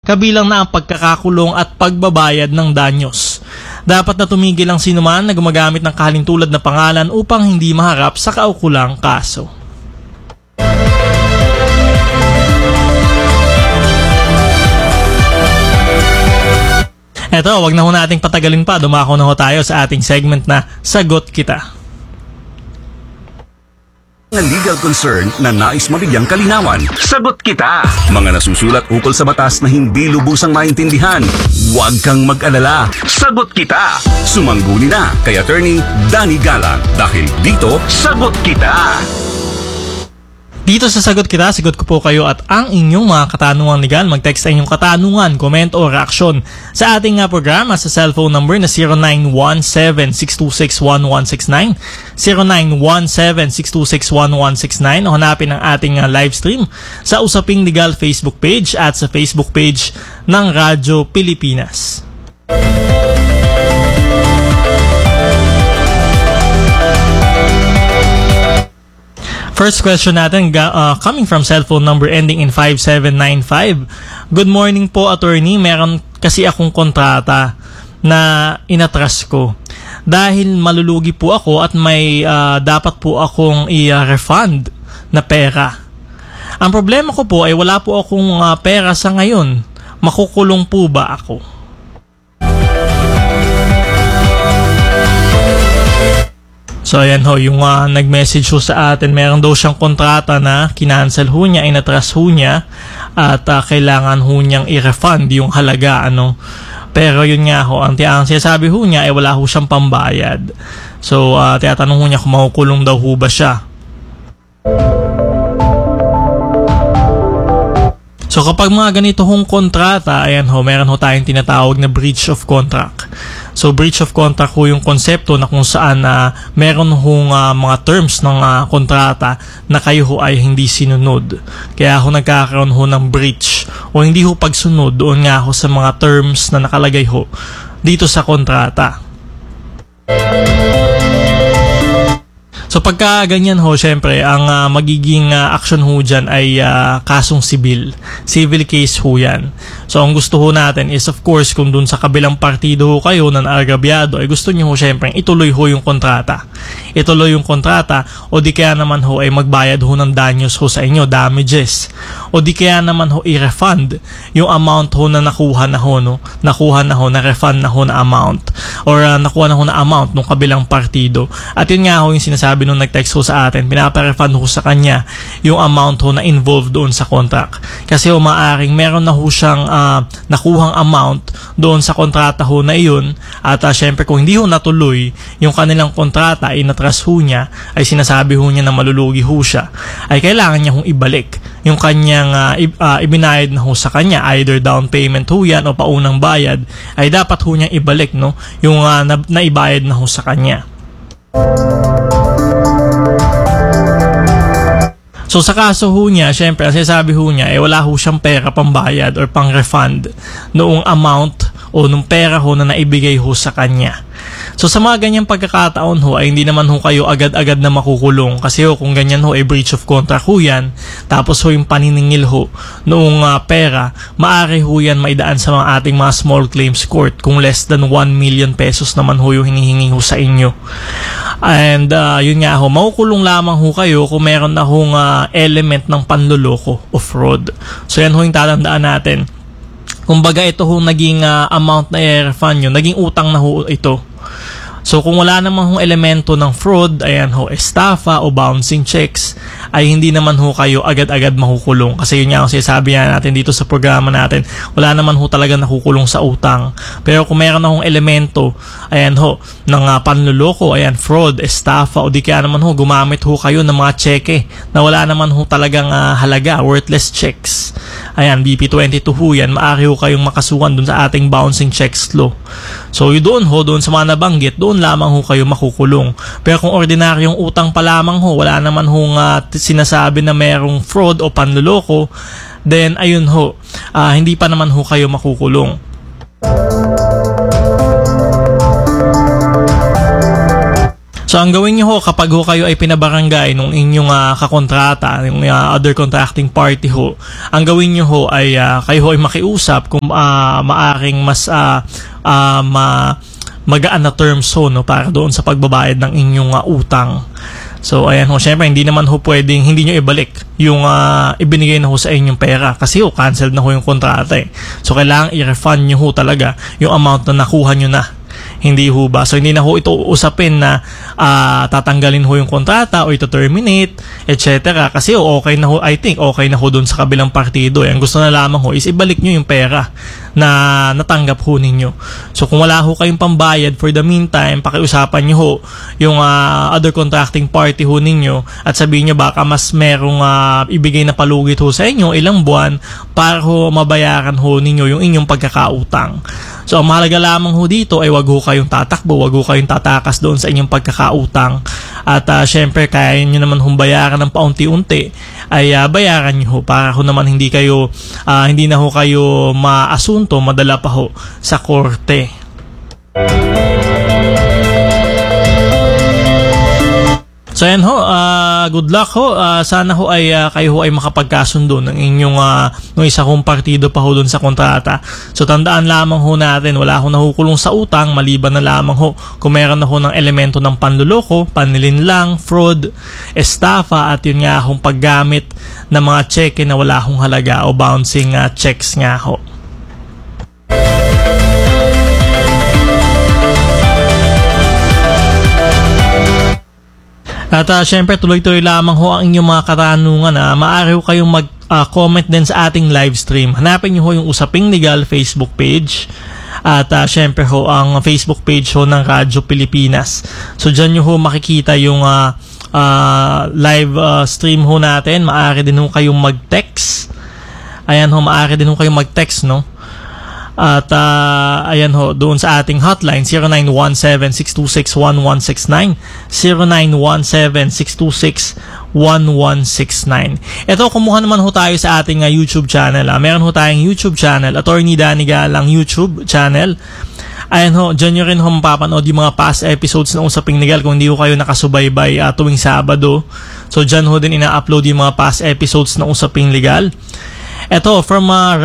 kabilang na ang pagkakakulong at pagbabayad ng danyos. Dapat na tumigil ang sinuman na gumagamit ng kahalintulad na pangalan upang hindi maharap sa kaukulang kaso. Eto, wag na ho nating patagalin pa. Dumako na ho tayo sa ating segment na Sagot Kita. Mga legal concern na nais mabigyang kalinawan. Sagot Kita! Mga nasusulat ukol sa batas na hindi lubusang maintindihan. Huwag kang mag-alala. Sagot Kita! Sumangguni na kay Attorney Danny Galang dahil dito, Sagot Kita! Dito sa Sagot Kita, sagot ko po kayo at ang inyong mga katanungang legal. Mag-text sa inyong katanungan, comment o reaksyon sa ating programa sa cellphone number na 0917-626-1169, 0917-626-1169 o hanapin ang ating live stream sa Usaping Legal Facebook page at sa Facebook page ng Radyo Pilipinas. First question natin coming from cellphone number ending in 5795. Good morning po, attorney. Meron kasi akong kontrata na inatras ko. Dahil malulugi po ako at may dapat po akong i-refund na pera. Ang problema ko po ay wala po akong pera sa ngayon. Makukulong po ba ako? So ayan ho, yung nag-message ho sa atin, meron daw siyang kontrata na kinancel ho niya, inatras ho niya at kailangan ho niyang i-refund yung halaga, ano. Pero yun nga ho, ang sinasabi ho niya ay wala ho siyang pambayad. So tinatanong ho niya kung makukulong daw ho ba siya. So kapag mga ganito hong kontrata, ayan ho, meron ho tayong tinatawag na breach of contract. So breach of contract ho yung konsepto na kung saan meron hong mga terms ng kontrata na kayo ho ay hindi sinunod. Kaya ho nagkakaroon ho ng breach o hindi ho pagsunod doon nga ho sa mga terms na nakalagay ho dito sa kontrata. So pagka ganyan ho, syempre, ang magiging action ho dyan ay kasong sibil. Civil case ho yan. So ang gusto ho natin is of course kung dun sa kabilang partido ho kayo na naagrabyado, ay gusto nyo ho syempre ituloy ho yung kontrata. Ituloy yung kontrata o di kaya naman ho ay magbayad ho ng danyos ho sa inyo, damages. O di kaya naman ho i-refund yung amount ho na nakuha na ho, no? Nakuha na ho, na-refund na ho na amount. Or nakuha na ho na amount ng kabilang partido. At yun nga ho yung sinasabi nung nag-text ho sa atin, pinapa-refund ho sa kanya yung amount ho na involved doon sa contract. Kasi ho maaring meron na ho siyang nakuhang amount doon sa kontrata ho na iyon at syempre kung hindi ho natuloy yung kanilang kontrata ay natras ho niya, ay sinasabi ho niya na malulugi ho siya, ay kailangan niya hong ibalik yung kanyang ibinayad na ho sa kanya, either down payment ho yan o paunang bayad, ay dapat ho niyang ibalik, no, yung naibayad na ho sa kanya. So sa kaso ho niya, syempre, ang sinasabi ho niya, wala ho siyang pera pambayad or pang refund noong amount o nung pera ho na naibigay ho sa kanya. So sa mga ganyang pagkakataon ho ay hindi naman ho kayo agad-agad na makukulong kasi ho kung ganyan ho ay breach of contract ho yan, tapos ho yung paniningil ho noong pera, maaari ho yan maidaan sa mga ating mga small claims court kung less than 1 million pesos naman ho yung hinihingi ho sa inyo. And yun nga ho, makukulong lamang ho kayo kung meron na hong element ng panloloko o fraud. So yan ho yung tatandaan natin. Kumbaga ito ho naging amount na i-refund nyo, naging utang na ho ito. So kung wala naman hong elemento ng fraud, ayan ho, estafa o bouncing checks, ay hindi naman ho kayo agad-agad makukulong. Kasi yun nga ang sinasabi natin dito sa programa natin, wala naman ho talaga nakukulong sa utang. Pero kung mayroon na hong elemento, ayan ho, ng panluloko, ayan, fraud, estafa, o di kaya naman ho, gumamit ho kayo ng mga cheque na wala naman ho talagang halaga, worthless checks. Ayan, BP22 ho yan, maaari ho kayong makasuhan dun sa ating bouncing checks law. So yun doon sa mga nabanggit, doon lamang ho kayo makukulong. Pero kung ordinaryong utang pa lamang ho, wala naman hong sinasabi na merong fraud o panluloko, then ayun ho, hindi pa naman ho kayo makukulong. So ang gawin nyo ho kapag ho kayo ay pinabarangay nung inyong kakontrata, yung other contracting party ho, ang gawin nyo ho ay kayo ho ay makiusap kung maaring mas magaan na terms ho, no, para doon sa pagbabayad ng inyong utang. So ayan ho, syempre hindi naman ho pwedeng hindi nyo ibalik yung ibinigay na ho sa inyong pera kasi ho canceled na ho yung kontrata eh. So kailangan i-refund nyo ho talaga yung amount na nakuha nyo na. Hindi ho ba? So hindi na ho ito usapin na tatanggalin ho yung kontrata o ito terminate, etc. Kasi okay na ho, I think okay na ho dun sa kabilang partido. Ang gusto na lamang ho is ibalik nyo yung pera na natanggap ho ninyo. So kung wala ho kayong pambayad for the meantime, pakiusapan nyo ho yung other contracting party ho ninyo at sabihin nyo baka mas merong ibigay na palugit ho sa inyo ilang buwan para ho mabayaran ho ninyo yung inyong pagkakautang. So ang mahalaga lamang ho dito ay wag ho kayong tatakbo, wag ho kayong tatakas doon sa inyong pagkakautang. At syempre kaya nyo naman humbayaran ng paunti-unti ay bayaran nyo ho para ho naman hindi na ho kayo maasunto, madala pa ho sa korte. So yan ho, good luck ho. Sana ho ay kayo ho ay makapagkasundo ng inyong ng isa kong partido pa ho doon sa kontrata. So tandaan lamang ho natin, wala ho nahukulong sa utang maliban na lamang ho kung meron na ho ng elemento ng panluloko, panlilinlang, fraud, estafa at yun nga hong paggamit ng mga cheque na wala hong halaga o bouncing checks nga ho. At syempre tuloy-tuloy lamang ho ang inyong mga katanungan. Maaari ho kayong mag-comment din sa ating live stream. Hanapin nyo ho yung Usaping Legal Facebook page. At syempre ho ang Facebook page ho ng Radyo Pilipinas. So dyan nyo ho makikita yung live stream ho natin. Maaari din ho kayong mag-text. Ayan ho, maaari din ho kayong mag-text, no? At ayan ho, doon sa ating hotline 0917-626-1169 0917-626-1169. Ito, kumuha naman ho tayo sa ating YouTube channel. Meron ho tayong YouTube channel, Attorney Danny Galang YouTube channel. Ayan ho, dyan nyo rin ho mapapanood yung mga past episodes ng Usaping Legal kung hindi ho kayo nakasubaybay tuwing Sabado. So dyan ho din ina-upload yung mga past episodes ng Usaping Legal. Ito, from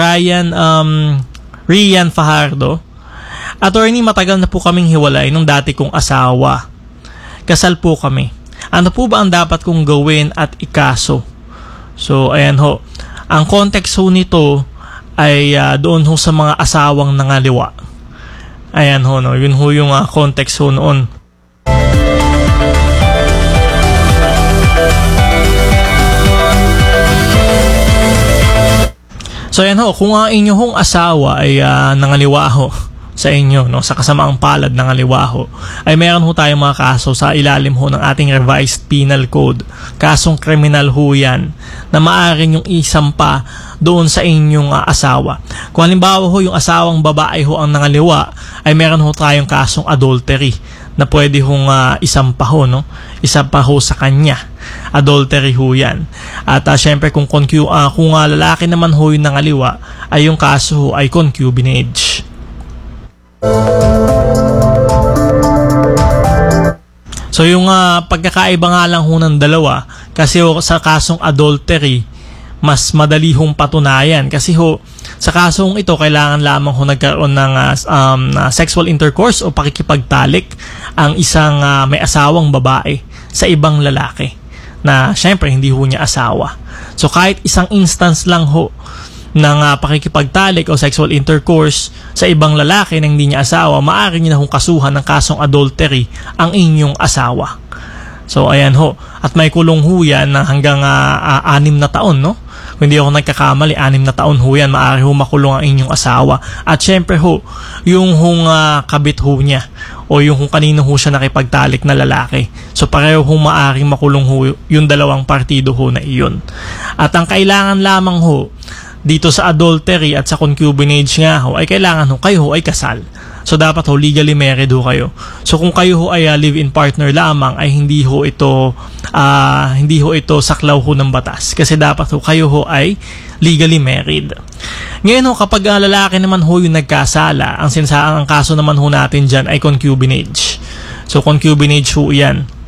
Rian Fajardo. Attorney, matagal na po kaming hiwalay nung dati kong asawa. Kasal po kami. Ano po ba ang dapat kong gawin at ikaso? So, ayan ho. Ang context ho nito ay doon ho sa mga asawang nangaliwa. Ayan ho, no? Yun ho yung context ho noon. So yan ho, kung ang inyong asawa ay nangaliwa ho sa inyo, no, sa kasamaang palad nangaliwa ho, ay meron ho tayong mga kaso sa ilalim ho ng ating revised penal code. Kasong kriminal ho yan na maaaring yung isampa doon sa inyong asawa. Kung halimbawa ho yung asawang babae ho ang nangaliwa, ay meron ho tayong kasong adultery na pwede hong isampa ho, no? Isampa ho sa kanya. Adultery ho yan. At syempre kung lalaki naman ho yung nangaliwa, ay yung kaso ho ay concubinage. So yung pagkakaiba nga lang ho ng dalawa, kasi ho, sa kasong adultery, mas madali hong patunayan. Kasi ho, sa kasong ito, kailangan lamang ho nagkaroon ng sexual intercourse o pakikipagtalik ang isang may asawang babae sa ibang lalaki na syempre hindi ho niya asawa. So kahit isang instance lang ho ng pakikipagtalik o sexual intercourse sa ibang lalaki na hindi niya asawa, maaari niyo na hong kasuhan ng kasong adultery ang inyong asawa. So ayan ho, at may kulong ho yan na hanggang 6 na taon, no? Kung hindi ako nagkakamali, 6 na taon ho yan, maaari ho makulong ang inyong asawa. At syempre ho, yung hong kabit ho niya o yung kung kanino ho siya nakipagtalik na lalaki. So pareho ho maaaring makulong ho yung dalawang partido ho na iyon. At ang kailangan lamang ho dito sa adultery at sa concubinage nga ho, ay kailangan ho kayo ho ay kasal. So dapat ho legally married ho kayo. So kung kayo ho ay live-in partner lamang, ay hindi ho ito saklaw ho ng batas, kasi dapat ho kayo ho ay legally married. Ngayon ho, kapag lalaki naman ho yung nagkasala, ang kaso naman ho natin dyan ay concubinage. So concubinage ho yan.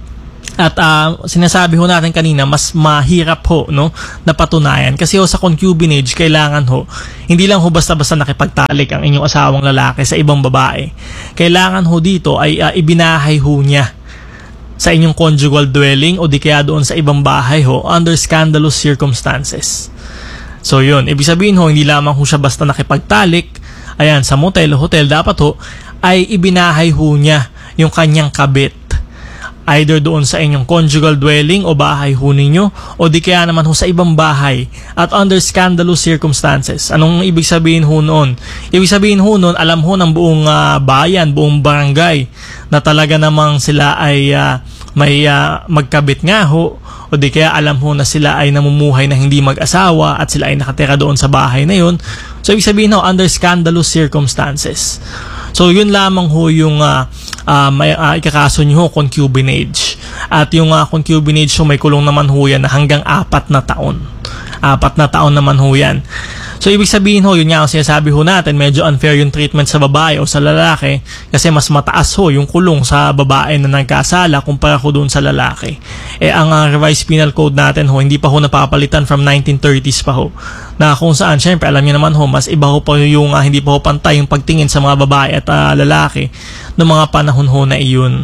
At sinasabi ho natin kanina, mas mahirap ho, no, na patunayan. Kasi ho sa concubinage, kailangan ho, hindi lang ho basta-basta nakipagtalik ang inyong asawang lalaki sa ibang babae. Kailangan ho dito ay ibinahay ho niya sa inyong conjugal dwelling o di kaya doon sa ibang bahay ho under scandalous circumstances. So yun, ibig sabihin ho, hindi lamang ho siya basta nakipagtalik, ayan, sa motel o hotel, dapat ho, ay ibinahay ho niya yung kanyang kabit. Either doon sa inyong conjugal dwelling o bahay ho ninyo o di kaya naman ho sa ibang bahay at under scandalous circumstances. Anong ibig sabihin ho noon? Ibig sabihin ho noon, alam ho ng buong bayan, buong barangay na talaga namang sila ay may magkabit nga ho o di kaya alam ho na sila ay namumuhay na hindi mag-asawa at sila ay nakatira doon sa bahay na yun. So ibig sabihin ho, under scandalous circumstances. So yun lamang ho yung ikakaso nyo ho, concubinage. At yung concubinage ho, may kulong naman ho yan na hanggang 4 na taon. 4 na taon naman ho yan. So ibig sabihin ho, yun nga ang sinasabi ho natin, medyo unfair yung treatment sa babae o sa lalaki kasi mas mataas ho yung kulong sa babae na nagkasala kumpara ho doon sa lalaki. Ang revised penal code natin ho, hindi pa ho napapalitan from 1930s pa ho. Na kung saan, syempre, alam niyo naman ho, mas iba ho pa yung hindi pa ho pantay yung pagtingin sa mga babae at lalaki noong mga panahon ho na iyon.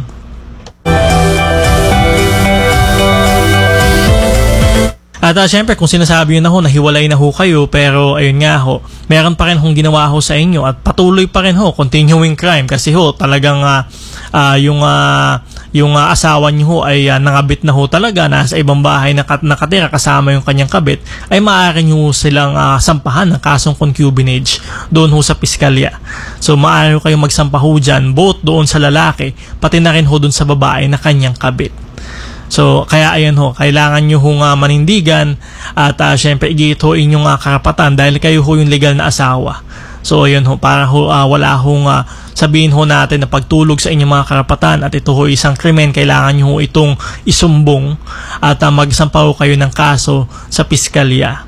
At syempre, kung sinasabi nyo na ho, nahiwalay na ho kayo, pero ayun nga ho, meron pa rin hong ginawa ho sa inyo at patuloy pa rin ho, continuing crime kasi ho, talagang yung asawa nyo ho ay nangabit na ho talaga, nasa ibang bahay nakatira kasama yung kanyang kabit, ay maaari nyo silang sampahan ng kasong concubinage doon ho sa piskalya. So maaari kayong magsampa ho dyan, both doon sa lalaki, pati na rin ho doon sa babae na kanyang kabit. So, kaya ayan ho, kailangan nyo hong manindigan at syempre igit ho inyong karapatan dahil kayo ho yung legal na asawa. So, ayan ho, para ho, wala hong sabihin ho natin na pagtulog sa inyong mga karapatan at ito ho isang krimen, kailangan nyo ho itong isumbong at magsampa ho kayo ng kaso sa piskalya.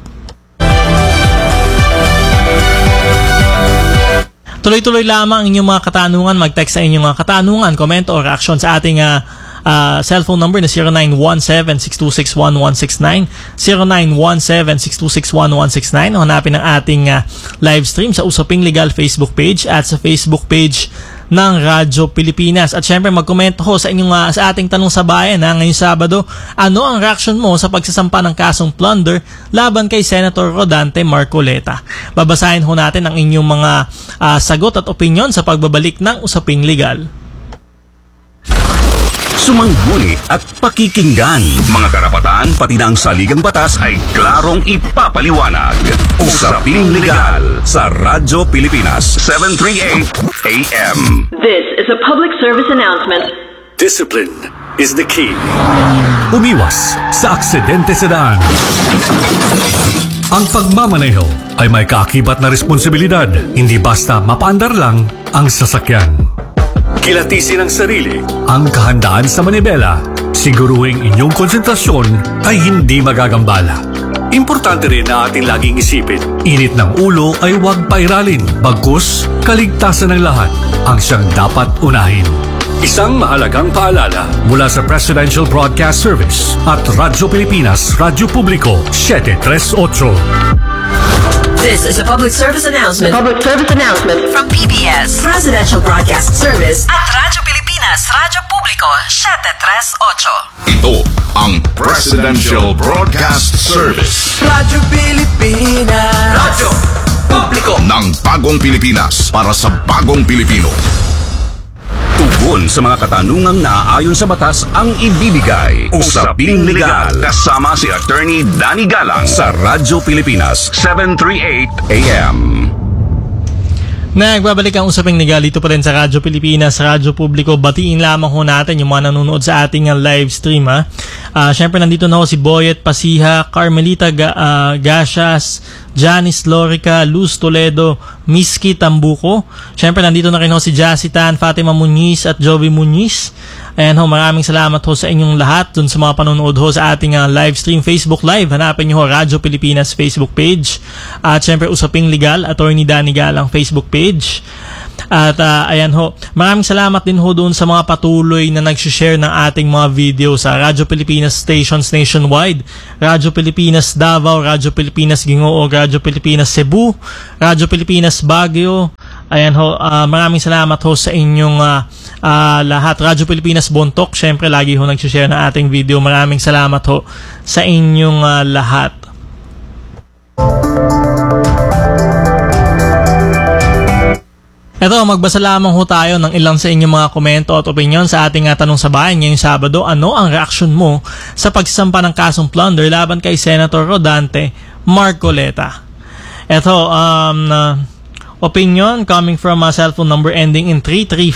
Tuloy-tuloy lamang ang inyong mga katanungan, mag-text sa inyong mga katanungan, comment o reaction sa ating cellphone number na 0917-626-1169, 0917-626-1169. Hanapin ang ating live stream sa Usaping Legal Facebook page at sa Facebook page ng Radyo Pilipinas. At syempre mag-comment ho sa inyong sa ating tanong sa bayan ngayong Sabado. Ano ang reaction mo sa pagsasampa ng kasong plunder laban kay Senator Rodante Marcoleta? Babasahin ho natin ang inyong mga sagot at opinion sa pagbabalik ng Usaping Legal. Sumangguni at pakikinggan. Mga karapatan pati na ang saligang batas ay klarong ipapaliwanag. Usaping Legal sa Radyo Pilipinas 738 AM. This is a public service announcement. Discipline is the key. Umiwas sa aksidente sa daan. Ang pagmamaneho ay may kaakibat na responsibilidad. Hindi basta mapaandar lang ang sasakyan. Kilatisin ang sarili, ang kahandaan sa manibela. Siguruhing inyong konsentrasyon ay hindi magagambala. Importante rin na ating laging isipin, init ng ulo ay huwag pairalin. Bagkus, kaligtasan ng lahat ang siyang dapat unahin. Isang mahalagang paalala mula sa Presidential Broadcast Service at Radyo Pilipinas, Radyo Publiko, 738. This is a public service announcement. Public service announcement from PBS, Presidential Broadcast Service at Radyo Pilipinas, Radyo Publiko, 738. Ito ang Presidential Broadcast Service. Radyo Pilipinas. Radyo Publiko ng Bagong Pilipinas para sa Bagong Pilipino. Tugon sa mga katanungang naaayon sa batas ang ibibigay. Usaping Legal kasama si Attorney Danny Galang sa Radyo Pilipinas 738 AM. Nagbabalik ang Usaping Legal dito pa rin sa Radyo Pilipinas, Radyo Publiko. Batiin lamang ho natin yung mga nanonood sa ating live stream. Siyempre nandito na ho si Boyet Pasiha, Carmelita Gashas, Janice Lorica, Luz Toledo, Miski Tambuco. Siyempre nandito na rin ho si Jacitan, Fatima Muniz at Jovi Muniz. Ayan ho, maraming salamat ho sa inyong lahat dun sa mga panonood ho sa ating live stream, Facebook Live. Hanapin nyo ho Radyo Pilipinas Facebook page. At siyempre Usaping Legal, Attorney Danny Galang Facebook page. At ayan ho, maraming salamat din ho doon sa mga patuloy na nag-share ng ating mga video sa Radyo Pilipinas stations nationwide, Radyo Pilipinas Davao, Radyo Pilipinas Ginoo, Radyo Pilipinas Cebu, Radyo Pilipinas Baguio. Ayan ho, maraming salamat ho sa inyong lahat. Radyo Pilipinas Bontok, syempre lagi ho nag-share ng ating video. Maraming salamat ho sa inyong lahat. Ito, magbasa lamang ho tayo ng ilang sa inyong mga komento at opinion sa ating tanong sa bayan ngayong Sabado. Ano ang reaksyon mo sa pagsampa ng kasong plunder laban kay Senator Rodante Marcoleta? Ito, opinion coming from a cellphone number ending in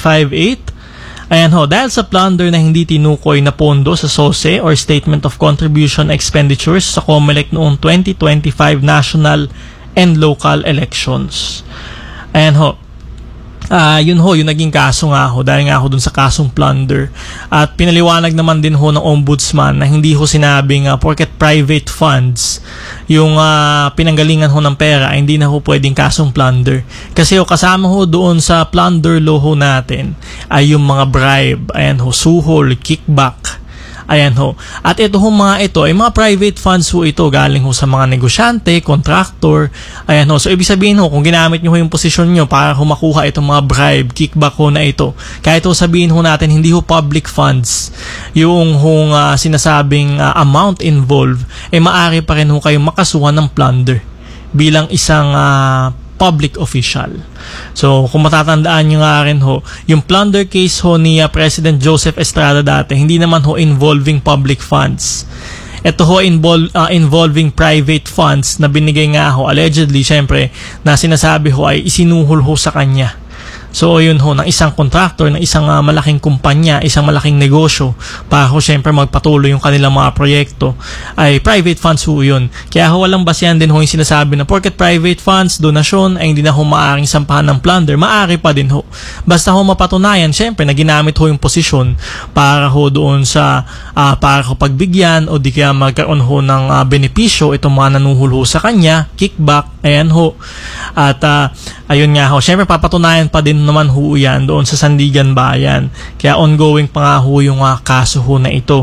3358. Ayan ho, dahil sa plunder na hindi tinukoy na pondo sa SOSE or Statement of Contribution Expenditures sa COMELEC noong 2025 national and local elections. Ayan ho. Yun ho, yung naging kaso nga ho, dahil nga ho dun sa kasong plunder. At pinaliwanag naman din ho ng ombudsman na hindi ho sinabing porket private funds yung pinanggalingan ho ng pera, hindi na ho pwedeng kasong plunder. Kasi ho, kasama ho doon sa plunder law ho natin ay yung mga bribe, ayan ho, suhol, kickback. Ayan ho. At ito ho mga ito, ay mga private funds ho ito, galing ho sa mga negosyante, contractor. Ayan ho. So ibig sabihin ho, kung ginamit nyo ho yung posisyon nyo para ho makuha itong mga bribe, kickback ho na ito, kahit ho sabihin ho natin, hindi ho public funds yung hong sinasabing amount involved, maaari pa rin ho kayong makasuhan ng plunder bilang isang public official. So, kung matatandaan nyo nga rin ho, yung plunder case ho ni President Joseph Estrada dati, hindi naman ho involving public funds. Ito ho involving private funds na binigay nga ho, allegedly, syempre, na sinasabi ho ay isinuhol ho sa kanya. So, yun ho, ng isang contractor, ng isang malaking kumpanya, isang malaking negosyo, para ho syempre magpatuloy yung kanilang mga proyekto, ay private funds ho yun. Kaya ho, walang basihan din ho yung sinasabi na porket private funds, donasyon, ay hindi na ho maaaring sampahan ng plunder, maaari pa din ho. Basta ho mapatunayan, syempre, na ginamit ho yung posisyon para ho doon sa, para ho pagbigyan, o di kaya magkaroon ho ng benepisyo, itong mga nanuhul ho sa kanya, kickback, ayan ho. At, ayun nga ho, syempre, papatunayan pa din naman ho yan doon sa Sandigan Bayan. Kaya ongoing pa nga ho yung kaso ho na ito.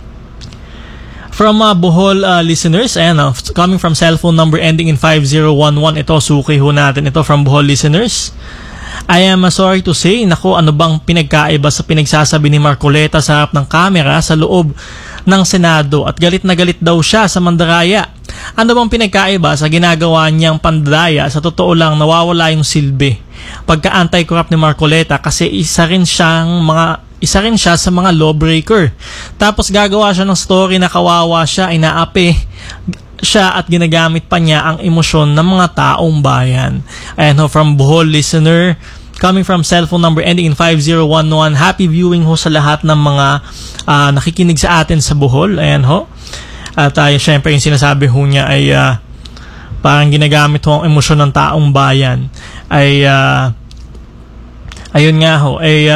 From Bohol listeners, ayan, coming from cellphone number ending in 5011, ito, suki ho natin ito from Bohol listeners. I am sorry to say, nako, ano bang pinagkaiba sa pinagsasabi ni Marcoleta sa harap ng kamera sa loob ng Senado, at galit na galit daw siya sa mandaraya. Ano bang pinagkaiba sa ginagawa niyang pandadaya? Sa totoo lang, nawawala yung silbi pagka anti-corrupt ni Marcoleta, kasi isa rin siya sa mga lawbreaker. Tapos gagawa siya ng story na kawawa siya, inaapi siya at ginagamit pa niya ang emosyon ng mga taong bayan. Ayan ho, from Bohol listener, coming from cellphone number ending in 5011. Happy viewing ho sa lahat ng mga nakikinig sa atin sa Bohol. Ayan ho. At syempre yung sinasabi ho niya ay parang ginagamit ho ang emosyon ng taong bayan. Ay ayun nga ho, ay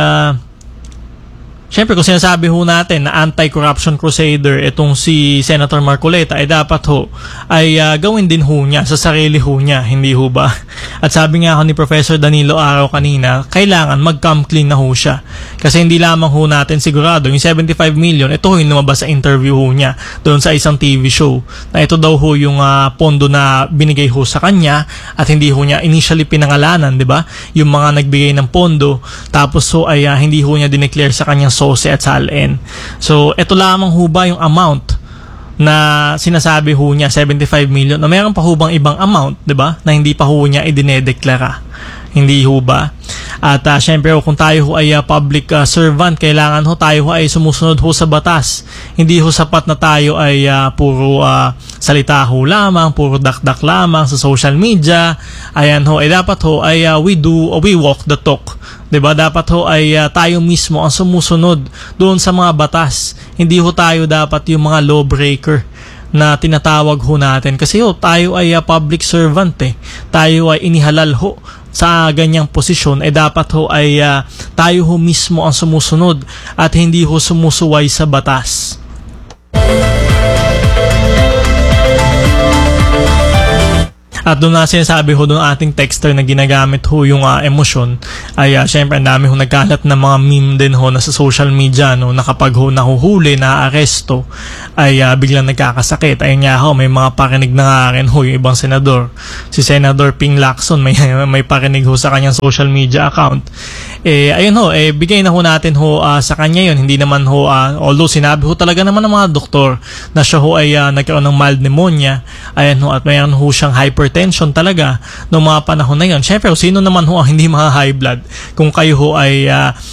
syempre kung sinasabi ho natin na anti-corruption crusader itong si Senator Marcoleta, ay dapat ho ay gawin din ho niya sa sarili ho niya, hindi ho ba? At sabi nga ho ni Professor Danilo Araw kanina, kailangan mag-come clean na ho siya. Kasi hindi lamang ho natin sigurado yung 75 million, ito ho yung lumabas sa interview ho niya doon sa isang TV show, na ito daw ho yung pondo na binigay ho sa kanya, at hindi ho niya initially pinangalanan, di ba? Yung mga nagbigay ng pondo, tapos ho ay hindi ho niya dineclare sa kanyang SOSE at SALN. So, ito lamang ho ba yung amount na sinasabi ho niya, 75 million, na meron pa ho bang ibang amount, di ba, na hindi pa ho niya idinedeklara? Hindi ho ba? At syempre kung tayo ho ay public servant, kailangan ho tayo ho ay sumusunod ho sa batas. Hindi ho sapat na tayo ay puro salita ho lamang, puro dakdak lamang sa social media. Ayan ho, ay dapat ho ay we walk the talk. 'Di ba? Dapat ho ay tayo mismo ang sumusunod doon sa mga batas. Hindi ho tayo dapat yung mga lawbreaker na tinatawag ho natin, kasi ho tayo ay public servant tayo ay inihalal ho sa ganyang posisyon, dapat ho ay tayo ho mismo ang sumusunod at hindi ho sumusuway sa batas. At doon na sinasabi ho doon ating texter na ginagamit ho yung emosyon, ay syempre ang dami ho nagkalat na mga meme din ho na sa social media, no, na kapag ho nahuhuli, na-aresto, ay biglang nagkakasakit. Ayun nga ho, may mga parinig na nga rin ho yung ibang senador. Si Senator Ping Lacson, may parinig ho sa kanyang social media account. Ayun ho, bigay na ho natin ho sa kanya yun. Hindi naman ho, although sinabi ho talaga naman ng mga doktor na siya ho ay nagkaroon ng mild pneumonia, ayan ho, at mayroon ho siyang hypertension talaga noong mga panahon na yun. Siyempre, sino naman ho ang hindi mga high blood kung kayo ho ay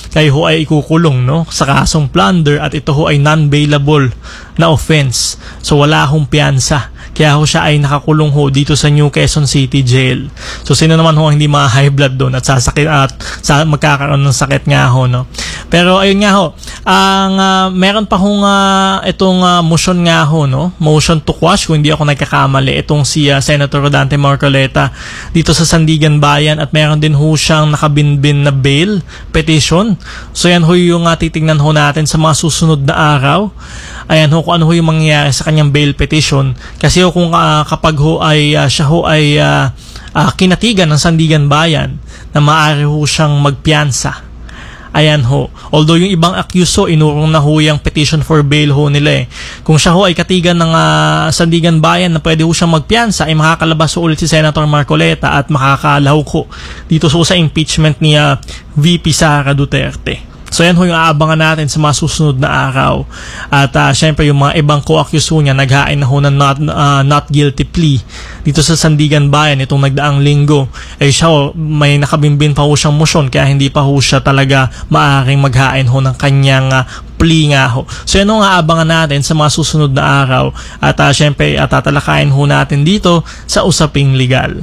ikukulong, no, sa kasong plunder, at ito ho ay non-bailable na offense. So wala hong piyansa. Kaya ho siya ay nakakulong ho dito sa New Quezon City Jail. So sino naman ho ang hindi mga high blood doon at sasakit at magkakaroon ng sakit nga ho, no. Pero ayun nga ho, meron pa hong itong motion nga ho, no, motion to quash kung hindi ako nagkakamali, itong si Senator Rodante Marcoleta dito sa Sandigan Bayan, at meron din ho siyang nakabinbin na bail petition. So yan ho yung titignan ho natin sa mga susunod na araw. Ayan ho, kung ano ho yung mangyayari sa kanyang bail petition, kasi ho kung kapag ho ay siya ho ay kinatigan ng Sandigan Bayan na maaari ho siyang magpiyansa. Ayan ho. Although yung ibang accused ho, inurong na ho yung petition for bail ho nila. Kung siya ho ay katigan ng Sandigan Bayan na pwede ho siyang magpiyansa, ay makakalabas ho ulit si Senator Marcoleta at makakalahok ho dito sa impeachment ni VP Sara Duterte. So yan ho yung aabangan natin sa mga susunod na araw. At syempre yung mga ibang co-accused ho niya, naghain na ho ng not guilty plea dito sa Sandigan Bayan itong nagdaang linggo. Siya ho, may nakabimbin pa ho siyang motion, kaya hindi pa ho siya talaga maaaring maghain ho ng kanyang plea nga ho. So yan ho nga aabangan natin sa mga susunod na araw. At syempre tatalakayin ho natin dito sa Usaping Legal.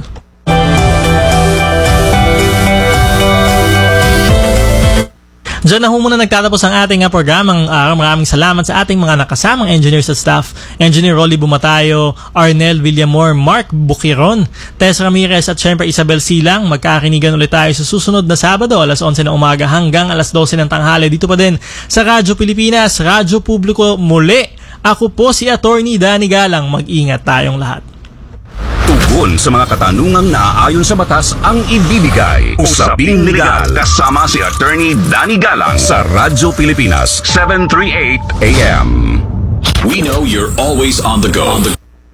Diyan na ho muna nagtatapos ang ating programang maraming salamat sa ating mga nakasamang engineers at staff. Engineer Rolly Bumatayo, Arnel Villamor, Mark Bukiron, Tess Ramirez at syempre Isabel Silang. Magkakinigan ulit tayo sa susunod na Sabado, alas 11 ng umaga hanggang alas 12 ng tanghali. Dito pa din sa Radyo Pilipinas, Radyo Publiko muli. Ako po si Attorney Danny Galang. Mag-ingat tayong lahat. Tugon sa mga katanungang naaayon sa batas ang ibibigay. Usaping Legal kasama si Attorney Danny Galang sa Radyo Pilipinas 738 AM. We know you're always on the go.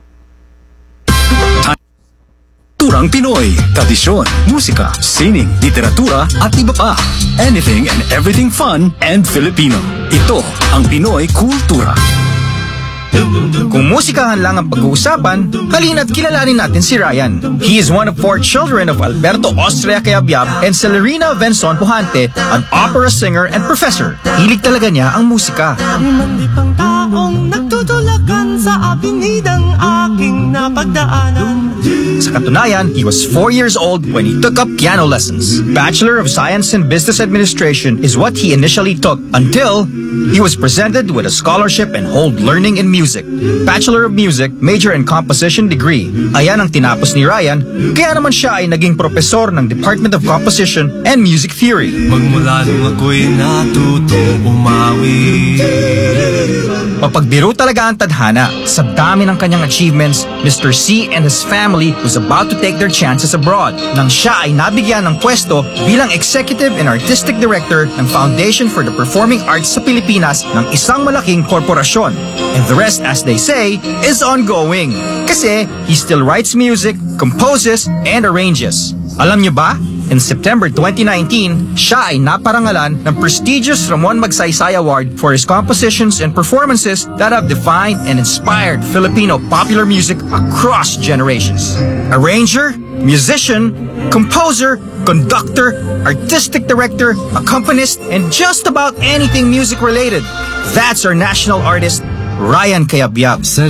Turang Pinoy, tradisyon, musika, sining, literatura at iba pa. Anything and everything fun and Filipino. Ito ang Pinoy Kultura. Kung musikahan lang ang pag-uusapan, halina't kilalanin natin si Ryan. He is one of 4 children of Alberto Austria Cayabyab and Celerina Venson Pujante, an opera singer and professor. Hilig talaga niya ang musika. Limang taong nagtutulakan sa abinidang aking napagdaanan. Sa katunayan, he was 4 years old when he took up piano lessons. Bachelor of Science in Business Administration is what he initially took until he was presented with a scholarship and hold learning in music. Bachelor of Music, major in composition degree. Ayan ang tinapos ni Ryan, kaya naman siya ay naging propesor ng Department of Composition and Music Theory. Magmula nung ako'y natutong umawi. Mapagbiro talaga ang tadhana. Sa dami ng kanyang achievements, Mr. C and his family was about to take their chances abroad nang siya ay nabigyan ng pwesto bilang Executive and Artistic Director ng Foundation for the Performing Arts sa Pilipinas ng isang malaking korporasyon. And the rest, as they say, is ongoing. Kasi he still writes music, composes, and arranges. Alam niyo ba? In September 2019, siya ay naparangalan ng prestigious Ramon Magsaysay Award for his compositions and performances that have defined and inspired Filipino popular music across generations. Arranger, musician, composer, conductor, artistic director, accompanist, and just about anything music related. That's our national artist, Ryan Cayabyab.